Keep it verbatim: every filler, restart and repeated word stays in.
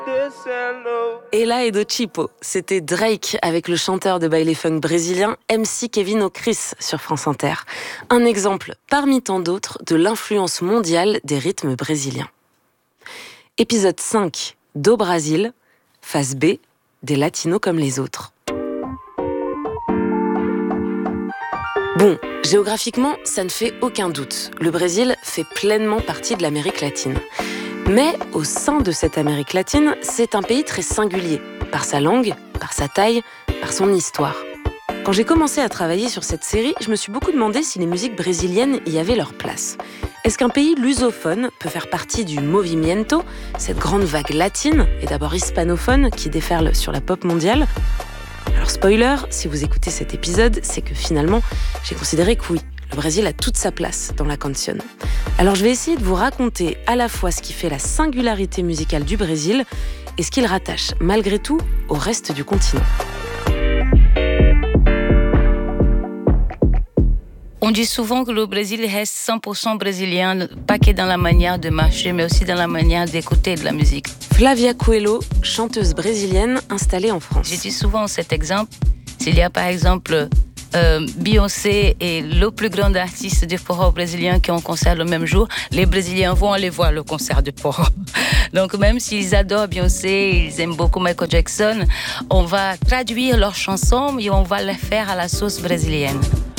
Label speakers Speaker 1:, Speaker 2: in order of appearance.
Speaker 1: Ella et do Chipo, c'était Drake avec le chanteur de baile funk brésilien M C Kevin O'Chris sur France Inter. Un exemple parmi tant d'autres de l'influence mondiale des rythmes brésiliens. Épisode cinq, Do Brasil, phase B, des latinos comme les autres. Bon, géographiquement, ça ne fait aucun doute. Le Brésil fait pleinement partie de l'Amérique latine. Mais au sein de cette Amérique latine, c'est un pays très singulier, par sa langue, par sa taille, par son histoire. Quand j'ai commencé à travailler sur cette série, je me suis beaucoup demandé si les musiques brésiliennes y avaient leur place. Est-ce qu'un pays lusophone peut faire partie du movimiento, cette grande vague latine et d'abord hispanophone qui déferle sur la pop mondiale ? Alors spoiler, si vous écoutez cet épisode, c'est que finalement, j'ai considéré que oui, le Brésil a toute sa place dans la canción. Alors je vais essayer de vous raconter à la fois ce qui fait la singularité musicale du Brésil et ce qu'il rattache malgré tout au reste du continent.
Speaker 2: On dit souvent que le Brésil reste cent pour cent brésilien, pas que dans la manière de marcher, mais aussi dans la manière d'écouter de la musique.
Speaker 1: Flavia Coelho, chanteuse brésilienne installée en France.
Speaker 2: Je dis souvent cet exemple. S'il y a par exemple euh, Beyoncé et le plus grand artiste de forró brésilien qui ont un concert le même jour, les Brésiliens vont aller voir le concert de forró. Donc même s'ils adorent Beyoncé, ils aiment beaucoup Michael Jackson, on va traduire leurs chansons et on va les faire à la sauce brésilienne.